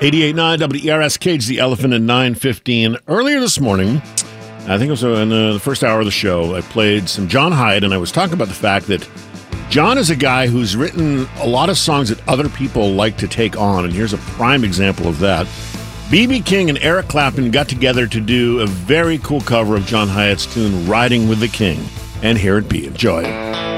88.9 WERS Cage the Elephant at 9:15. Earlier this morning, I think it was in the first hour of the show, I played some John Hiatt, and I was talking about the fact that John is a guy who's written a lot of songs that other people like to take on, and here's a prime example of that. B.B. King and Eric Clapton got together to do a very cool cover of John Hiatt's tune, Riding with the King. And here it be. Enjoy.